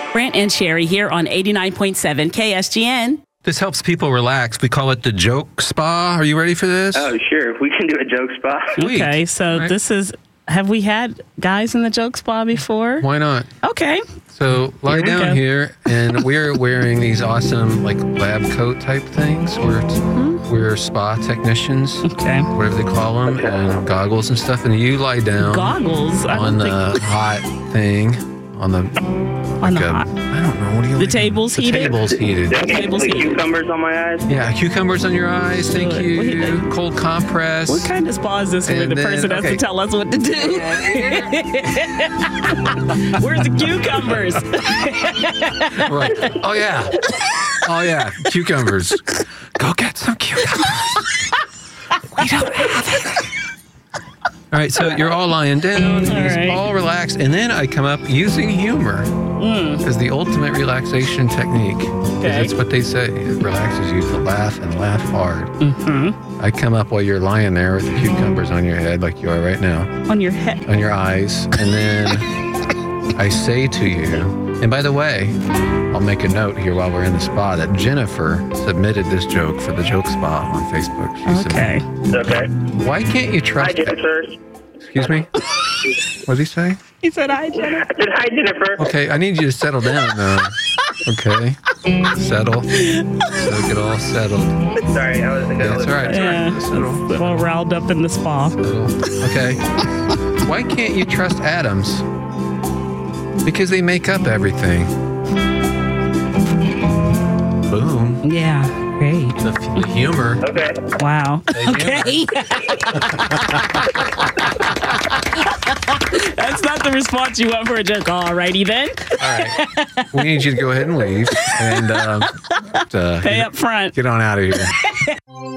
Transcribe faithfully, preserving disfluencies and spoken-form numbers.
Brant and Sherry here on eighty-nine point seven K S G N. This helps people relax. We call it the joke spa. Are you ready for this? Oh, sure. We can do a joke spa. Sweet. Okay, so Right. this is, have we had guys in the joke spa before? Why not? Okay. So lie Here we down go. here, and we're wearing these awesome like lab coat type things. We're Mm-hmm. we're spa technicians, Okay. whatever they call them, and goggles and stuff. And you lie down Goggles. I on don't the think hot thing, on the on the like a- hot. I don't know. What do you? The like? table's the heated? Table's heated. Did I get Tables the heated. cucumbers on my eyes? Yeah, cucumbers on your eyes. Thank Good. you. What- Cold compress. What kind of spa is this where And the then- person has okay. to tell us what to do? Where's the cucumbers? Right. Oh yeah. Oh yeah. Cucumbers. Go get some cucumbers. We don't have it. All right, so you're all lying down, All you're right. all relaxed, and then I come up using humor as the ultimate relaxation technique. 'Cause Okay. That's what they say. It relaxes you to laugh and laugh hard. Mm-hmm. I come up while you're lying there with the cucumbers on your head, like you are right now, On your head. on your eyes, and then I say to you, and by the way, I'll make a note here while we're in the spa that Jennifer submitted this joke for the joke spa on Facebook. She Okay. submitted- Okay. Why can't you Hi, trust? Jennifer. Excuse me. What did he say? He said, hi, Jennifer. I said, hi, Jennifer. Okay, I need you to settle down now. Okay, settle. So get all settled. Sorry, I was I That's all right. That's all Yeah. right. Settle. All riled up in the spa. Settle. Okay. Why can't you trust atoms? Because they make up everything. Boom. Yeah, great. The, the humor. Okay. Wow. The humor. Okay. That's not the response you want for a joke. Alrighty then. All right. We need you to go ahead and leave and um, uh, Pay up front. get on out of here.